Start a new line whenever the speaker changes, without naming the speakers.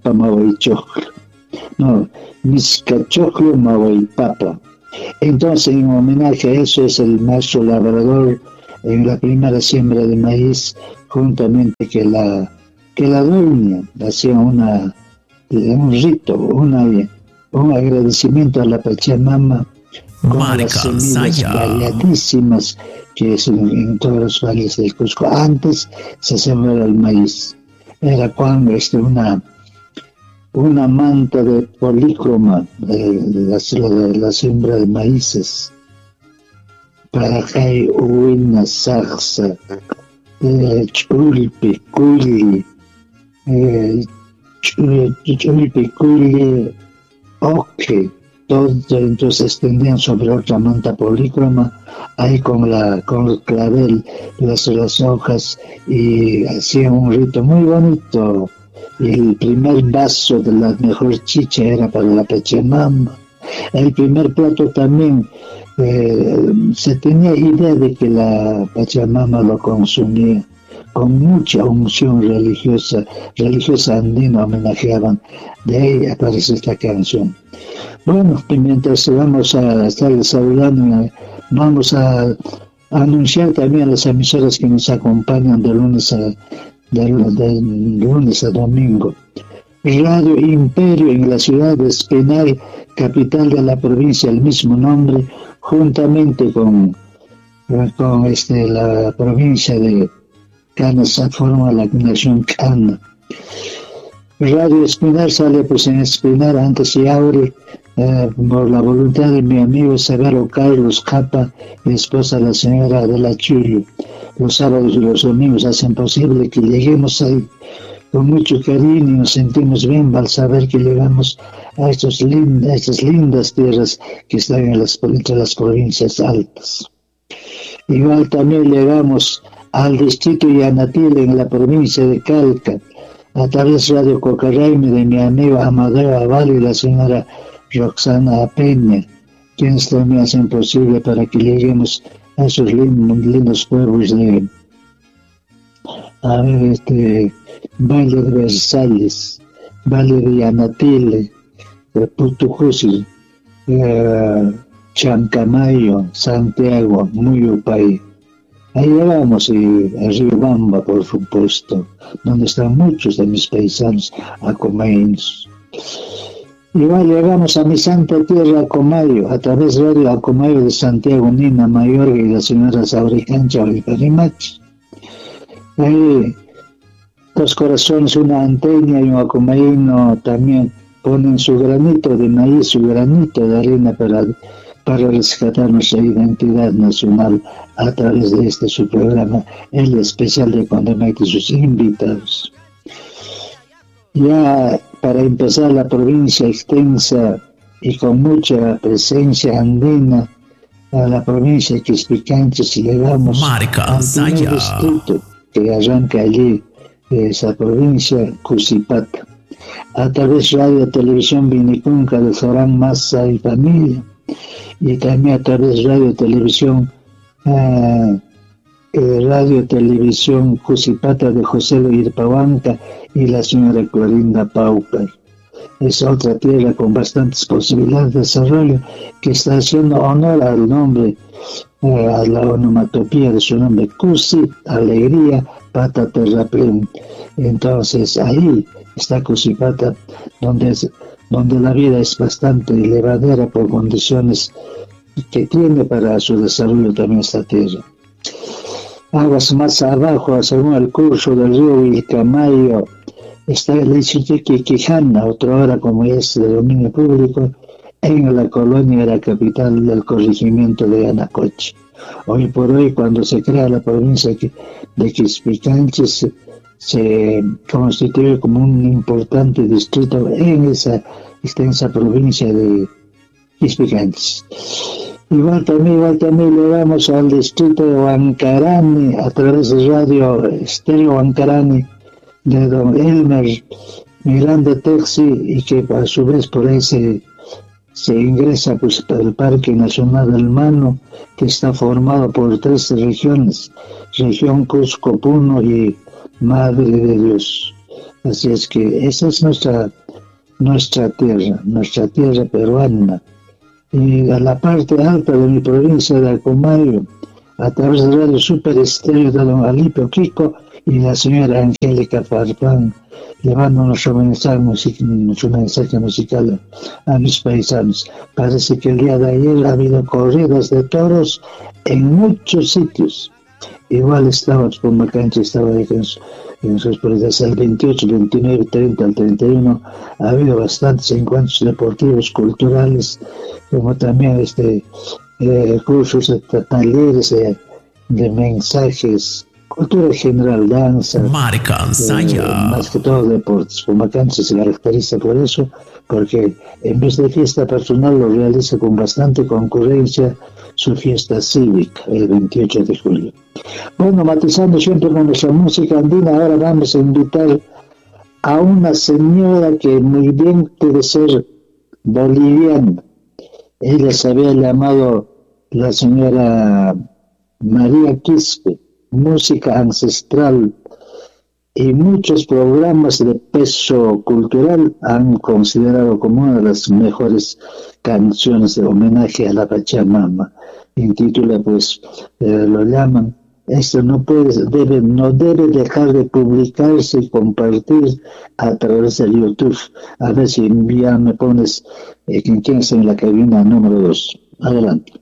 papa mawaichoclo. No, Mizcachoclo mawaipapa. Entonces, en homenaje a eso, es el maestro labrador en la primera siembra de maíz, juntamente que la dueña hacía un rito, un agradecimiento a la Pachamama con las semillas variadísimas que es en todos los valles del Cusco. Antes se sembraba el maíz. Era cuando una manta de polícroma de la siembra de maíces. Para que uina sarsa, chulpe, culi, oque, todo, entonces tendían sobre otra manta polícroma, ahí con el clavel, las hojas, y hacían un rito muy bonito. Y el primer vaso de la mejor chicha era para la Pachamama. El primer plato también, se tenía idea de que la Pachamama lo consumía con mucha unción religiosa andina, homenajeaban. De ahí aparece esta canción. Bueno, mientras vamos a estar saludando, vamos a anunciar también a las emisoras que nos acompañan de lunes a domingo. Radio Imperio en la ciudad de Espinal, capital de la provincia del mismo nombre, juntamente con la provincia de Cana, se forma la nación Cana. Radio Espinal sale pues en Espinal antes y ahora, por la voluntad de mi amigo Severo Carlos Capa, y esposa la señora Adela Chulio. Los sábados y los domingos hacen posible que lleguemos ahí con mucho cariño, y nos sentimos bien al saber que llegamos a estas lindas tierras que están entre las provincias altas. Igual también llegamos al distrito Yanatil en la provincia de Calca, a través de Radio Cocaraime de mi amigo Amadeo Aval y la señora Roxana Peña, quienes también hacen posible para que lleguemos a esos lindos pueblos de Valle de Versalles, Valle de Yanatile, Putujusi, Chancamayo, Santiago, Muyupay. Ahí vamos, y a Riobamba, por supuesto, donde están muchos de mis paisanos acomayeños. Igual llegamos a mi santa tierra Acomayo, a través de Radio Acomayo de Santiago, Nina Mayorga y la señora Sauricancha y Parimachi. Ahí, dos corazones, una anteña y un acomayino también ponen su granito de maíz, su granito de arena para rescatar nuestra identidad nacional a través de su programa, el especial de Condamite y sus invitados. Ya para empezar, la provincia extensa y con mucha presencia andina, a la provincia de Quispicanchis, llegamos al primer distrito que arranca allí, esa provincia, Cusipata, a través de Radio Televisión Vinicunca de Során Massa y familia, y también a través de Radio Televisión Cusipata de José Irpahuanca y la señora Clorinda Pauper. Es otra tierra con bastantes posibilidades de desarrollo, que está haciendo honor al nombre, a la onomatopía de su nombre, Cusi, alegría, Pata terraplén. Entonces ahí está Cusipata, donde la vida es bastante elevadera por condiciones que tiene para su desarrollo también esta tierra. Aguas más abajo, según el curso del río Vilcamayo, está el distrito de Quijana, otra hora como es de dominio público, en la colonia de la capital del corregimiento de Anacoche. Hoy por hoy, cuando se crea la provincia de Quispicanchis, se constituye como un importante distrito en esa extensa provincia de Quispicanchis. Igual también le damos al distrito de Huancarani a través de Radio Estéreo Huancarani de don Elmer Miranda Texi, y que a su vez por ahí se ingresa pues para el Parque Nacional del Mano, que está formado por 3 regiones, región Cusco, Puno y Madre de Dios. Así es que esa es nuestra tierra peruana. Y a la parte alta de mi provincia de Alcomayo, a través de Radio Super Estéreo de don Alipio Kiko y la señora Angélica Farfán, llevando nuestro mensaje musical a mis paisanos. Parece que el día de ayer ha habido corridas de toros en muchos sitios. Igual estaba Pumacancha, estaba ahí en sus prioridades el 28, 29, 30, al 31. Ha habido bastantes encuentros deportivos, culturales, como también cursos, talleres de mensajes, cultura general, danza, más que todo deportes. Pumacancha se caracteriza por eso, porque en vez de fiesta personal lo realiza con bastante concurrencia su fiesta cívica el 28 de julio. Bueno, matizando siempre con nuestra música andina, ahora vamos a invitar a una señora que muy bien puede ser boliviana. Ella se había llamado la señora María Quispe, música ancestral, y muchos programas de peso cultural han considerado como una de las mejores canciones de homenaje a la Pachamama. Intitula, lo llaman, esto no debe dejar de publicarse y compartir a través de YouTube. A ver si ya me pones quién está en la cabina número 2. Adelante.